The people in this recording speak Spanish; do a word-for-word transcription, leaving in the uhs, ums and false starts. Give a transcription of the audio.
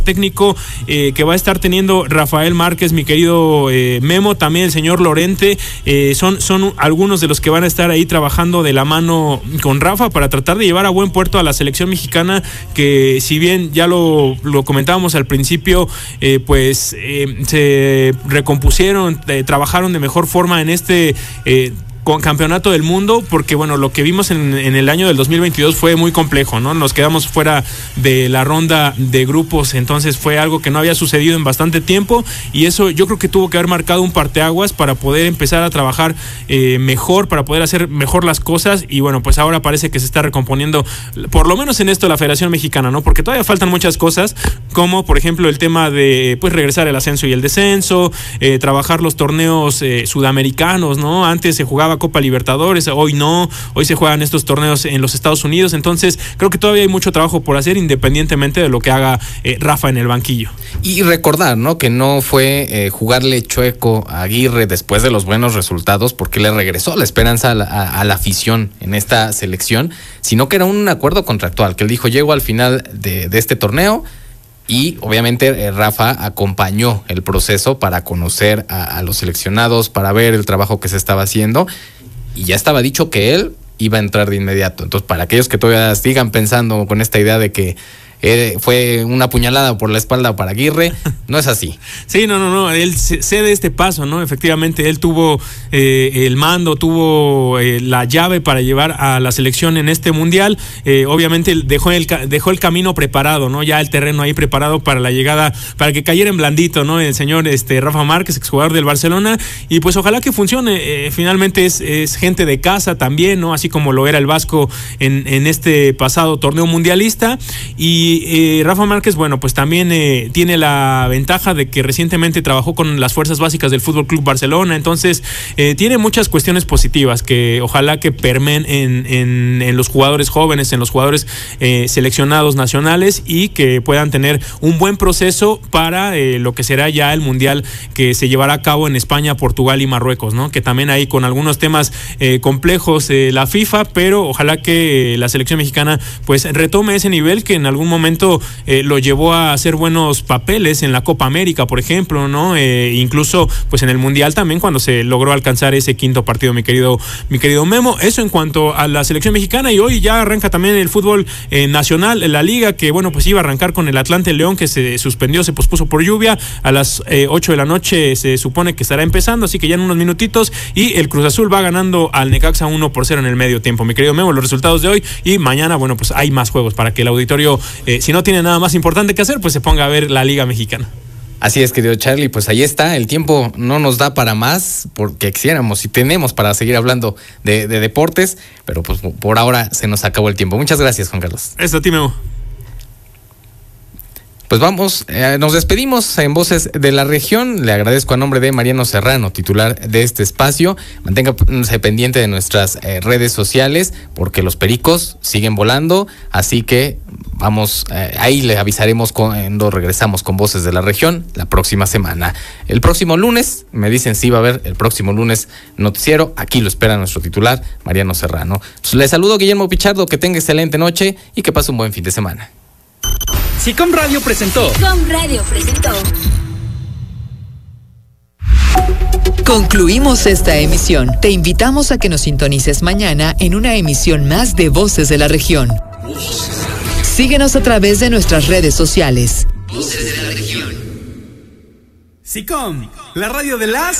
técnico eh, que va a estar teniendo Rafael Márquez, mi querido eh, Memo, también el señor Lorente, eh, son, son algunos de los que van a estar ahí trabajando de la mano con Rafa para tratar de llevar a buen puerto a la selección mexicana, que si bien ya lo, lo comentábamos al principio, eh, pues eh, se recompusieron, eh, trabajaron de mejor forma en este eh, con campeonato del mundo, porque bueno, lo que vimos en, en el año del dos mil veintidós fue muy complejo, ¿no? Nos quedamos fuera de la ronda de grupos, entonces fue algo que no había sucedido en bastante tiempo, y eso yo creo que tuvo que haber marcado un parteaguas para poder empezar a trabajar eh, mejor, para poder hacer mejor las cosas, y bueno, pues ahora parece que se está recomponiendo, por lo menos en esto, la Federación Mexicana, ¿no? Porque todavía faltan muchas cosas, como por ejemplo el tema de pues regresar el ascenso y el descenso, eh, trabajar los torneos eh, sudamericanos, ¿no? Antes se jugaba Copa Libertadores, hoy no, hoy se juegan estos torneos en los Estados Unidos, entonces creo que todavía hay mucho trabajo por hacer, independientemente de lo que haga eh, Rafa en el banquillo. Y recordar, ¿no?, que no fue eh, jugarle chueco a Aguirre después de los buenos resultados, porque le regresó la esperanza a la, a, a la afición en esta selección, sino que era un acuerdo contractual, que él dijo, llego al final de, de este torneo. Y obviamente eh, Rafa acompañó el proceso para conocer a, a los seleccionados, para ver el trabajo que se estaba haciendo, y ya estaba dicho que él iba a entrar de inmediato. Entonces, para aquellos que todavía sigan pensando con esta idea de que eh, fue una puñalada por la espalda para Aguirre, no es así. Sí, no, no, no, él cede este paso, ¿no? Efectivamente, él tuvo eh, el mando, tuvo eh, la llave para llevar a la selección en este mundial. Eh, obviamente dejó el, dejó el camino preparado, ¿no? Ya el terreno ahí preparado para la llegada, para que cayera en blandito, ¿no? El señor este, Rafa Márquez, exjugador del Barcelona, y pues ojalá que funcione. Eh, finalmente es, es gente de casa también, ¿no? Así como lo era el Vasco en, en este pasado torneo mundialista. Y eh, Rafa Márquez, bueno, pues también eh, tiene la ventaja de que recientemente trabajó con las fuerzas básicas del Fútbol Club Barcelona, entonces eh, tiene muchas cuestiones positivas que ojalá que permeen en, en, en los jugadores jóvenes, en los jugadores eh, seleccionados nacionales, y que puedan tener un buen proceso para eh, lo que será ya el mundial que se llevará a cabo en España, Portugal y Marruecos, ¿no? Que también hay con algunos temas eh, complejos eh, la FIFA, pero ojalá que eh, la selección mexicana pues retome ese nivel que en algún momento eh, lo llevó a hacer buenos papeles en la Copa América, por ejemplo, ¿no? Eh, incluso pues en el Mundial también, cuando se logró alcanzar ese quinto partido, mi querido, mi querido Memo. Eso en cuanto a la selección mexicana, y hoy ya arranca también el fútbol eh, nacional, la liga, que bueno, pues iba a arrancar con el Atlante León, que se suspendió, se pospuso por lluvia. A las eh, ocho de la noche se supone que estará empezando, así que ya en unos minutitos, y el Cruz Azul va ganando al Necaxa uno por cero en el medio tiempo. Mi querido Memo, los resultados de hoy, y mañana, bueno, pues hay más juegos para que el auditorio, eh, si no tiene nada más importante que hacer, pues se ponga a ver la Liga Mexicana. Así es, querido Charlie, pues ahí está, el tiempo no nos da para más, porque quisiéramos y tenemos para seguir hablando de, de deportes, pero pues por ahora se nos acabó el tiempo. Muchas gracias, Juan Carlos. Eso a ti, Memo. Pues vamos, eh, nos despedimos en Voces de la Región. Le agradezco a nombre de Mariano Serrano, titular de este espacio. Manténgase pendiente de nuestras eh, redes sociales, porque los pericos siguen volando, así que vamos, eh, ahí le avisaremos cuando regresamos con Voces de la Región la próxima semana. El próximo lunes, me dicen si va a haber el próximo lunes noticiero, aquí lo espera nuestro titular, Mariano Serrano. Pues le saludo, Guillermo Pichardo, que tenga excelente noche y que pase un buen fin de semana. SICOM Radio presentó. SICOM Radio presentó. Concluimos esta emisión. Te invitamos a que nos sintonices mañana en una emisión más de Voces de la Región. Síguenos a través de nuestras redes sociales. Voces de la Región. SICOM, la radio de las